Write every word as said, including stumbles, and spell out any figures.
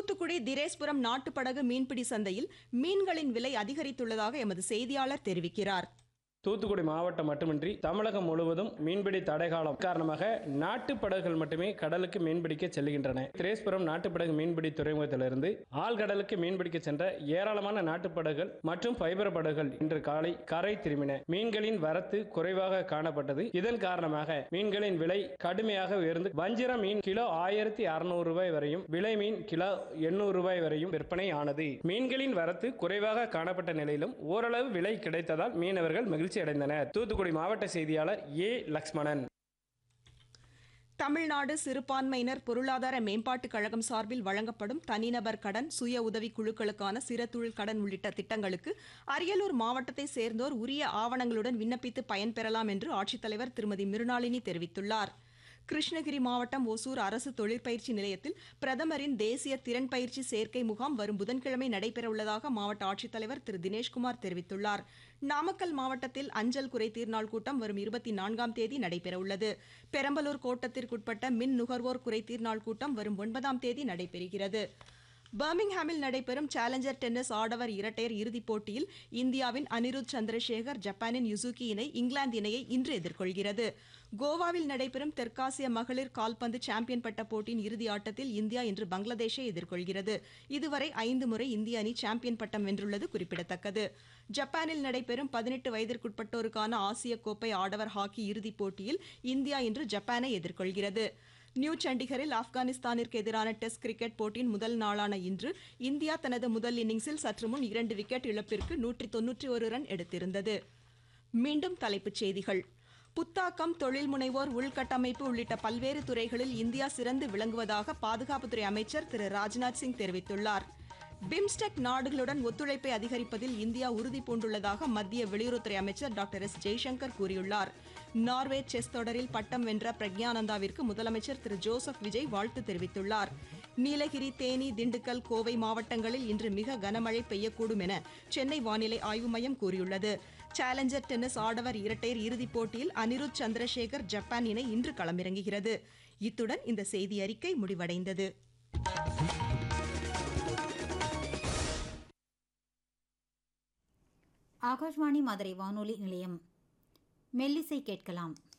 தூத்துக்குடி திரேஸ்புரம் நாட்டுப்படகு மீன்பிடி சந்தையில் மீன்களின் விலை அதிகரித்துள்ளதாக எமது செய்தியாளர் தெரிவிக்கிறார். தூத்துக்குடி மாவட்டம் மட்டுமின்றி தமிழகம் முழுவதும் மீன்பிடி தடைகாலம் காரணமாக நாட்டு படகுகள் மட்டுமே கடலுக்கு மீன்பிடிக்க செல்கின்றன. திரேஸ்புரம் நாட்டுப்படகு மீன்பிடி துறைமுகத்திலிருந்து ஆழ்கடலுக்கு மீன்பிடிக்க சென்ற ஏராளமான நாட்டுப்படகுகள் மற்றும் ஃபைபர் படகுகள் இன்று காலை கரை திரும்பின. மீன்களின் வரத்து குறைவாக காணப்பட்டது. இதன் காரணமாக மீன்களின் விலை கடுமையாக உயர்ந்து வஞ்சிர மீன் கிலோ ஆயிரத்தி அறுநூறு ரூபாய் வரையும், விலை மீன் கிலோ எண்ணூறு ரூபாய் வரையும் விற்பனை ஆனது. மீன்களின் வரத்து குறைவாக காணப்பட்ட நிலையிலும் ஓரளவு விலை கிடைத்ததால் மீனவர்கள் மகிழ்ச்சி அடைந்தனர். தூத்துக்குடி மாவட்ட செய்தியாளர் ஏ லக்ஷ்மணன். தமிழ்நாடு சிறுபான்மையினர் பொருளாதார மேம்பாட்டுக் கழகம் சார்பில் வழங்கப்படும் தனிநபர் கடன், சுய உதவி குழுக்களுக்கான சிறு தொழில் கடன் உள்ளிட்ட திட்டங்களுக்கு அரியலூர் மாவட்டத்தை சேர்ந்தோர் உரிய ஆவணங்களுடன் விண்ணப்பித்து பயன்பெறலாம் என்று ஆட்சித்தலைவர் திருமதி மிருணாளினி தெரிவித்துள்ளார். கிருஷ்ணகிரி மாவட்டம் ஒசூர் அரசு தொழிற்பயிற்சி நிலையத்தில் பிரதமரின் தேசிய திறன் பயிற்சி சேர்க்கை முகாம் வரும் புதன்கிழமை நடைபெறவுள்ளதாக மாவட்ட ஆட்சித்தலைவர் திரு தினேஷ்குமார் தெரிவித்துள்ளார். நாமக்கல் மாவட்டத்தில் அஞ்சல் குறைதீர் நாள் கூட்டம் வரும் இருபத்தி நான்காம் தேதி நடைபெறவுள்ளது. பெரம்பலூர் கோட்டத்திற்குட்பட்ட மின் நுகர்வோர் குறைதீர் நாள் கூட்டம் வரும் ஒன்பதாம் தேதி நடைபெறுகிறது. பர்மிங்ஹாமில் நடைபெறும் சேலஞ்சர் டென்னிஸ் ஆடவர் இரட்டையர் இறுதிப் போட்டியில் இந்தியாவின் அனிருத் சந்திரசேகர் ஜப்பானின் யுசுகி இணை இங்கிலாந்து இணையை இன்று எதிர்கொள்கிறது. கோவாவில் நடைபெறும் தெற்காசிய மகளிர் கால்பந்து சாம்பியன் பட்ட போட்டியின் இறுதி ஆட்டத்தில் இந்தியா இன்று பங்களாதேஷை எதிர்கொள்கிறது. இதுவரை ஐந்து முறை இந்திய அணி சாம்பியன் பட்டம் வென்றுள்ளது குறிப்பிடத்தக்கது. ஜப்பானில் நடைபெறும் பதினெட்டு வயதிற்குட்பட்டோருக்கான ஆசிய கோப்பை ஆடவர் ஹாக்கி இறுதிப் போட்டியில் இந்தியா இன்று ஜப்பானை எதிர்கொள்கிறது. நியூ சண்டிகரில் ஆப்கானிஸ்தானிற்கு எதிரான டெஸ்ட் கிரிக்கெட் போட்டியின் முதல் நாளான இன்று இந்தியா தனது முதல் இன்னிங்ஸில் சற்று முன் இரண்டு விக்கெட் இழப்பிற்கு நூற்றி தொன்னூற்றி ஒரு ரன் எடுத்திருந்தது. மீண்டும் தலைப்புச் செய்திகள். புத்தாக்கம், தொழில் முனைவோர், உள்கட்டமைப்பு உள்ளிட்ட பல்வேறு துறைகளில் இந்தியா சிறந்து விளங்குவதாக பாதுகாப்புத்துறை அமைச்சர் திரு ராஜ்நாத் சிங் தெரிவித்துள்ளார். பிம்ஸ்டெக் நாடுகளுடன் ஒத்துழைப்பை அதிகரிப்பதில் இந்தியா உறுதி பூண்டுள்ளதாக மத்திய வெளியுறவுத்துறை அமைச்சர் டாக்டர் எஸ் ஜெய்சங்கர் கூறியுள்ளார். நார்வே செஸ் தொடரில் பட்டம் வென்ற பிரக்யானந்தாவிற்கு முதலமைச்சர் திரு ஜோசப் விஜய் வாழ்த்து தெரிவித்துள்ளார். நீலகிரி, தேனி, திண்டுக்கல், கோவை மாவட்டங்களில் இன்று மிக கனமழை பெய்யக்கூடும் என சென்னை வானிலை ஆய்வு மையம் கூறியுள்ளது. சேலஞ்சர் டென்னிஸ் ஆடவர் இரட்டையர் இறுதிப் போட்டியில் அனிருத் சந்திரசேகர் ஜப்பான் இணை இன்று களமிறங்குகிறது. இத்துடன் இந்த செய்தி அறிக்கை முடிவடைந்தது. ஆகாஷ்வாணி மதுரை வானொலி நிலையம். மெல்லிசை கேட்கலாம்.